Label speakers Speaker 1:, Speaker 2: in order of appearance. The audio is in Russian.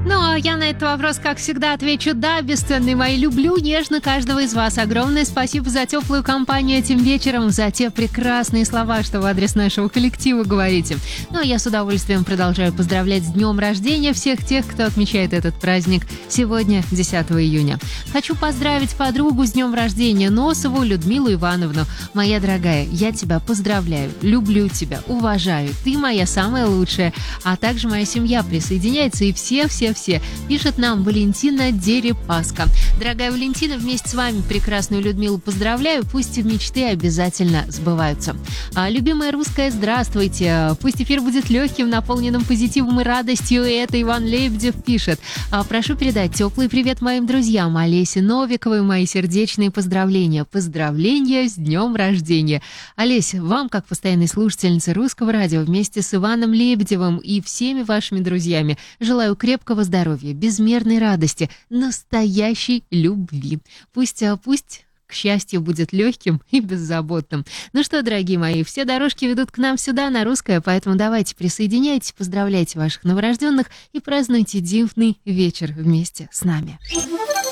Speaker 1: Ну, а я на этот вопрос, как всегда, отвечу да, бесценные мои. Люблю нежно каждого из вас. Огромное спасибо за теплую компанию этим вечером, за те прекрасные слова, что в адрес нашего коллектива говорите. Ну, а я с удовольствием продолжаю поздравлять с днем рождения всех тех, кто отмечает этот праздник сегодня, 10 июня. Хочу поздравить подругу с днем рождения, Носову Людмилу Ивановну. Моя дорогая, я тебя поздравляю, люблю тебя, уважаю. Ты моя самая лучшая. А также моя семья присоединяется, и все, пишет нам Валентина Дерипаска. Дорогая Валентина, вместе с вами прекрасную Людмилу поздравляю, пусть мечты обязательно сбываются. Любимая русская, здравствуйте. Пусть эфир будет легким, наполненным позитивом и радостью, и это Иван Лебедев пишет. Прошу передать теплый привет моим друзьям Олесе Новиковой, мои сердечные поздравления. Поздравления с днем рождения. Олеся, вам, как постоянной слушательнице Русского радио, вместе с Иваном Лебедевым и всеми вашими друзьями желаю крепкого здоровья, безмерной радости, настоящей любви. Пусть, к счастью, будет легким и беззаботным. Ну что, дорогие мои, все дорожки ведут к нам сюда, на Русское, поэтому давайте присоединяйтесь, поздравляйте ваших новорожденных и празднуйте дивный вечер вместе с нами.